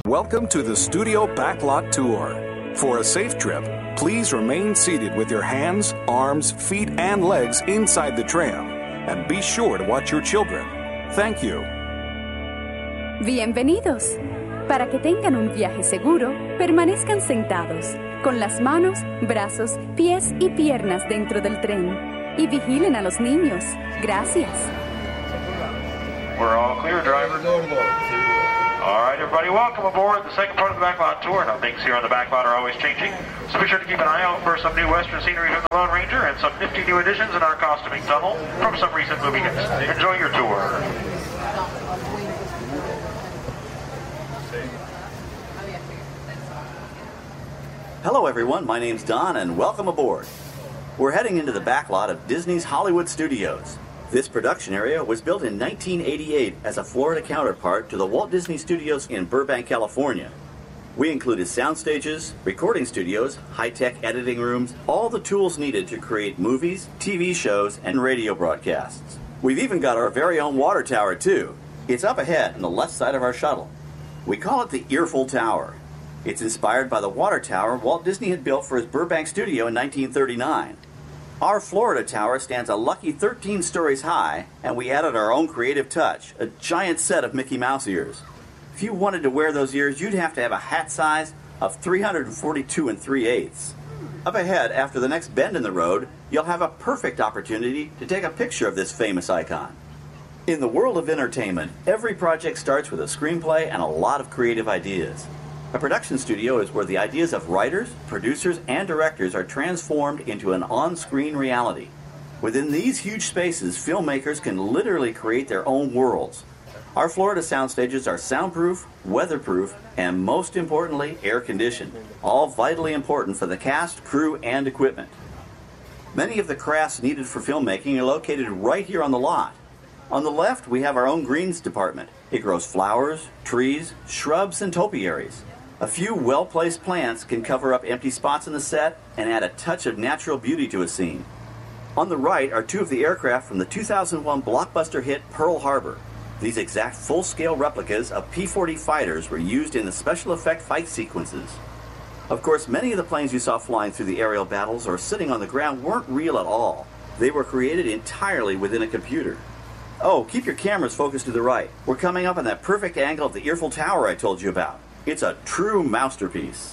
Welcome to the Studio Backlot Tour. For a safe trip, please remain seated with your hands, arms, feet, and legs inside the tram. And be sure to watch your children. Thank you. Bienvenidos. Para que tengan un viaje seguro, permanezcan sentados, con las manos, brazos, pies y piernas dentro del tren. Y vigilen a los niños. Gracias. We're all clear, driver. All right, everybody, welcome aboard the second part of the Backlot Tour. Now, things here on the Backlot are always changing, so be sure to keep an eye out for some new Western scenery from the Lone Ranger and some nifty new additions in our costuming tunnel from some recent movie hits. Enjoy your tour. Hello, everyone. My name's Don, and welcome aboard. We're heading into the backlot of Disney's Hollywood Studios. This production area was built in 1988 as a Florida counterpart to the Walt Disney Studios in Burbank, California. We included sound stages, recording studios, high-tech editing rooms, all the tools needed to create movies, TV shows, and radio broadcasts. We've even got our very own water tower, too. It's up ahead on the left side of our shuttle. We call it the Earful Tower. It's inspired by the water tower Walt Disney had built for his Burbank studio in 1939. Our Florida tower stands a lucky 13 stories high, and we added our own creative touch, a giant set of Mickey Mouse ears. If you wanted to wear those ears, you'd have to have a hat size of 342 3/8. Up ahead, after the next bend in the road, you'll have a perfect opportunity to take a picture of this famous icon. In the world of entertainment, every project starts with a screenplay and a lot of creative ideas. A production studio is where the ideas of writers, producers, and directors are transformed into an on-screen reality. Within these huge spaces, filmmakers can literally create their own worlds. Our Florida sound stages are soundproof, weatherproof, and most importantly, air-conditioned, all vitally important for the cast, crew, and equipment. Many of the crafts needed for filmmaking are located right here on the lot. On the left, we have our own greens department. It grows flowers, trees, shrubs, and topiaries. A few well-placed plants can cover up empty spots in the set and add a touch of natural beauty to a scene. On the right are two of the aircraft from the 2001 blockbuster hit Pearl Harbor. These exact full-scale replicas of P-40 fighters were used in the special effect fight sequences. Of course, many of the planes you saw flying through the aerial battles or sitting on the ground weren't real at all. They were created entirely within a computer. Oh, keep your cameras focused to the right. We're coming up on that perfect angle of the Earful Tower I told you about. It's a true masterpiece.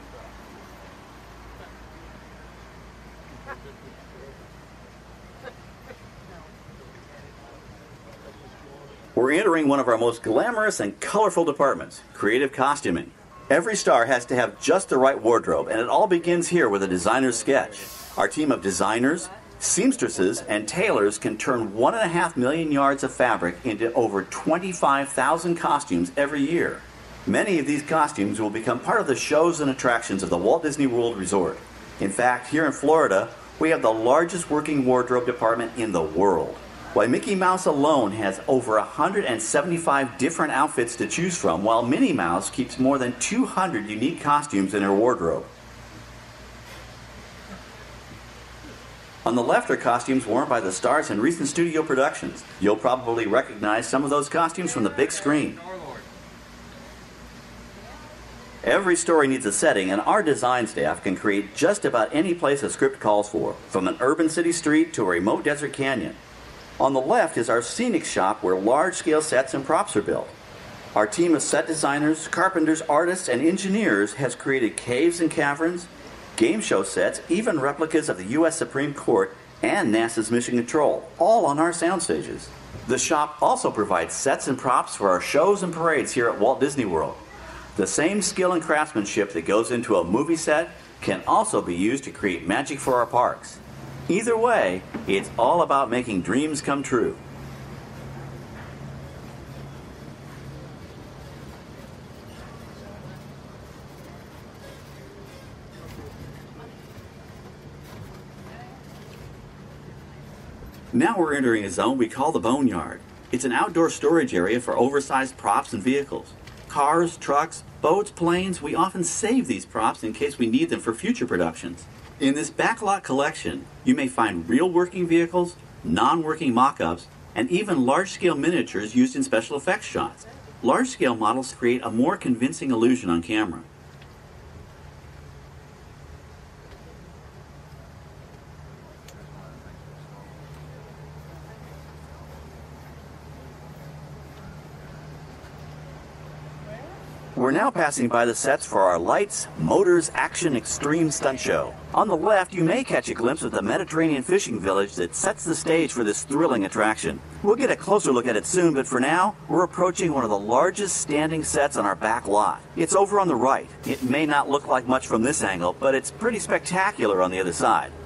We're entering one of our most glamorous and colorful departments, creative costuming. Every star has to have just the right wardrobe, and it all begins here with a designer's sketch. Our team of designers, seamstresses, and tailors can turn 1.5 million yards of fabric into over 25,000 costumes every year. Many of these costumes will become part of the shows and attractions of the Walt Disney World Resort. In fact, here in Florida, we have the largest working wardrobe department in the world. Why, Mickey Mouse alone has over 175 different outfits to choose from, while Minnie Mouse keeps more than 200 unique costumes in her wardrobe. On the left are costumes worn by the stars in recent studio productions. You'll probably recognize some of those costumes from the big screen. Every story needs a setting, and our design staff can create just about any place a script calls for, from an urban city street to a remote desert canyon. On the left is our scenic shop where large-scale sets and props are built. Our team of set designers, carpenters, artists, and engineers has created caves and caverns, game show sets, even replicas of the U.S. Supreme Court and NASA's Mission Control, all on our sound stages. The shop also provides sets and props for our shows and parades here at Walt Disney World. The same skill and craftsmanship that goes into a movie set can also be used to create magic for our parks. Either way, it's all about making dreams come true. Now we're entering a zone we call the Boneyard. It's an outdoor storage area for oversized props and vehicles. Cars, trucks, boats, planes, we often save these props in case we need them for future productions. In this backlot collection, you may find real working vehicles, non-working mock-ups, and even large-scale miniatures used in special effects shots. Large-scale models create a more convincing illusion on camera. We're now passing by the sets for our Lights, Motors, Action Extreme Stunt Show. On the left, you may catch a glimpse of the Mediterranean fishing village that sets the stage for this thrilling attraction. We'll get a closer look at it soon, but for now, we're approaching one of the largest standing sets on our back lot. It's over on the right. It may not look like much from this angle, but it's pretty spectacular on the other side.